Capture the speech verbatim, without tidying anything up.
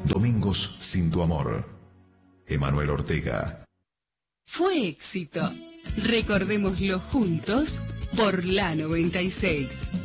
Domingos sin tu amor. Emanuel Ortega. Fue éxito. Recordémoslo juntos por la noventa y seis.